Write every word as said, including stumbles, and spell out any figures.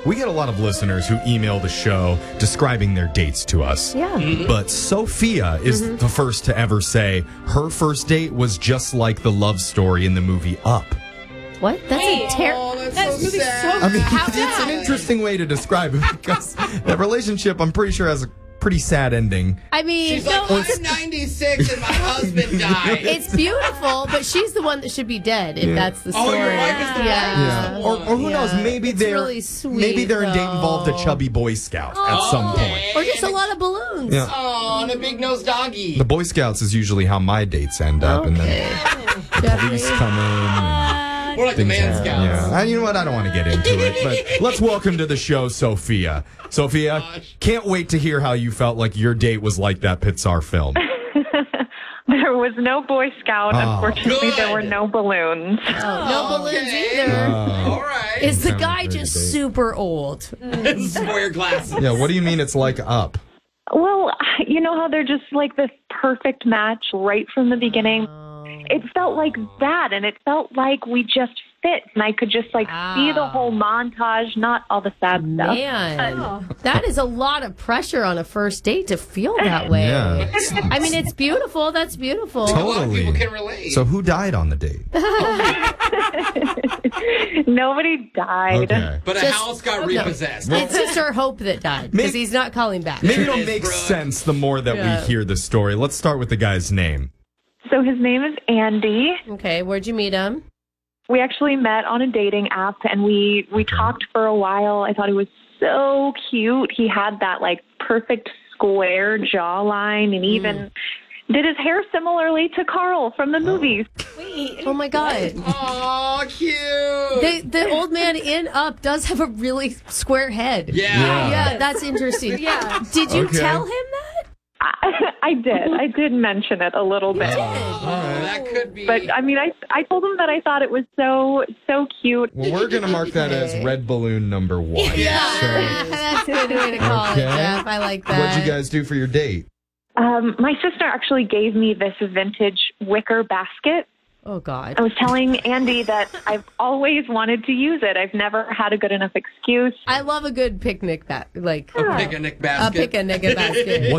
we get a lot of listeners who email the show describing their dates to us. Yeah. Mm-hmm. But Sophia is mm-hmm. the first to ever say her first date was just like the love story in the movie Up. What? That's hey, a terrible... oh, that's that so movie's sad. so... I mean, How it's bad? an interesting way to describe it because that relationship, I'm pretty sure, has a pretty sad ending. I mean... She's no, like, I'm ninety-six and my husband died. It's beautiful, but she's the one that should be dead if yeah. that's the story. Oh, your wife is the yeah. Yeah. Or, or who yeah. knows, maybe it's they're really sweet, maybe their date though. involved a chubby Boy Scout oh, at some okay. point. Or just a lot of balloons. Yeah. Oh, and a big-nosed doggy. The Boy Scouts is usually how my dates end up, Okay. and then the police come in. And We're like the Man happen. Scouts. Yeah. And you know what? I don't want to get into it, but let's welcome to the show, Sophia. Sophia, Gosh. Can't wait to hear how you felt like your date was like that Pixar film. There was no Boy Scout. Oh. Unfortunately, Good. there were no balloons. Oh, no balloons Okay. either. Uh, All right. Is the Sounds guy very just big. super old? For your glasses. yeah, what do you mean it's like Up? Well, you know how they're just like this perfect match right from the beginning? It felt like that, and it felt like we just fit, and I could just like Ah. see the whole montage, not all the sad stuff. Man, that is a lot of pressure on a first date to feel that way. Yeah. I mean, it's beautiful. That's beautiful. A lot of Totally. people can relate. So who died on the date? Nobody died. Okay. but a Just- house got okay. repossessed. It's just our hope that died because Maybe- he's not calling back. Maybe it'll It is, make Brooke. sense the more that Yeah. we hear the story. Let's start with the guy's name. So his name is Andy. Okay, where'd you meet him? We actually met on a dating app, and we we talked for a while. I thought he was so cute. He had that like perfect square jawline, and even did his hair similarly to Carl from the movies. Oh my God. Aw, cute. The, the old man in Up does have a really square head. yeah. Yeah. Yeah, that's interesting. Yeah. Did you Okay. tell him that? I, I did. I did mention it a little bit. Oh, that could be. But I mean, I I told him that I thought it was so so cute. Well, we're going to mark that as red balloon number one. Yeah. That's a good way to call Okay. it, Jeff. I like that. What'd you guys do for your date? Um, my sister actually gave me this vintage wicker basket. Oh, God. I was telling Andy that I've always wanted to use it. I've never had a good enough excuse. I love a good picnic, ba- like a picnic a basket. picnic basket.